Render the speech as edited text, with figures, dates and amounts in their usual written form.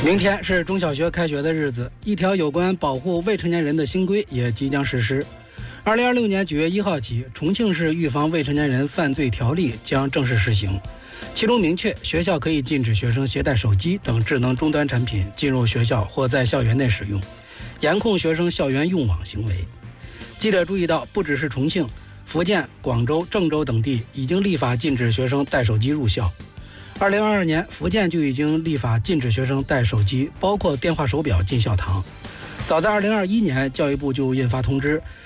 明天是中小学开学的日子，一条有关保护未成年人的新规也即将实施。2026年9月1号起，重庆市预防未成年人犯罪条例将正式实行，其中明确学校可以禁止学生携带手机等智能终端产品进入学校或在校园内使用，严控学生校园用网行为。记者注意到，不只是重庆、福建、广州、郑州等地已经立法禁止学生带手机入校。2022年，福建就已经立法禁止学生带手机，包括电话手表进校堂。早在2021年，教育部就印发通知，